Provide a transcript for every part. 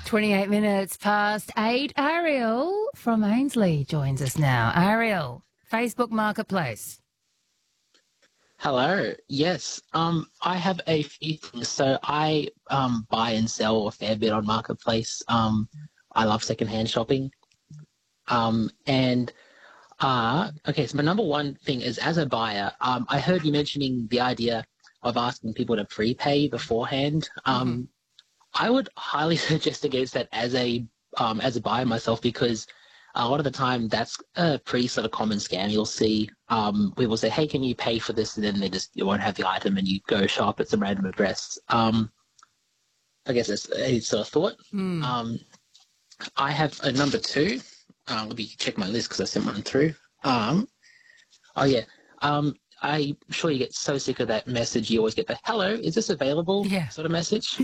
28 minutes past 8. Ariel from Ainsley joins us now. Ariel, Facebook Marketplace. Hello. Yes. I have a few things. So I buy and sell a fair bit on Marketplace. I love secondhand shopping. And okay, so my number one thing is, as a buyer, I heard you mentioning the idea of asking people to prepay beforehand. I would highly suggest against that as a buyer myself, because a lot of the time that's a pretty sort of common scam. You'll see people say, "Hey, can you pay for this?" and then you won't have the item, and you go shop at some random address. I guess that's a sort of thought. I have a number two. Let me check my list because I sent one through. I'm sure you get so sick of that message. You always get the "Hello, is this available?" sort of message.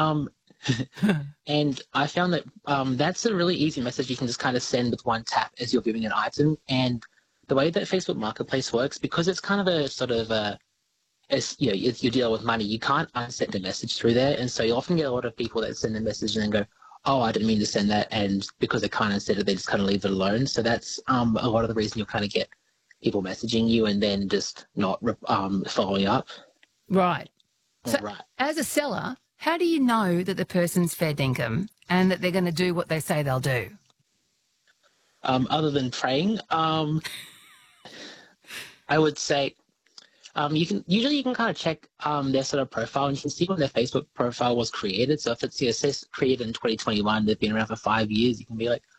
And I found that that's a really easy message you can just kind of send with one tap as you're viewing an item. And the way that Facebook Marketplace works, because it's kind of a sort of you deal with money, you can't unsend a message through there. And so you often get a lot of people that send a message and then go, "Oh, I didn't mean to send that," and because they can't unsend it, they just kind of leave it alone. So that's a lot of the reason you'll kind of get people messaging you and then just not following up. Right. So as a seller, how do you know that the person's fair dinkum and that they're going to do what they say they'll do? Other than praying, I would say you can kind of check their sort of profile, and you can see when their Facebook profile was created. So if it says created in 2021, they've been around for 5 years, you can be like,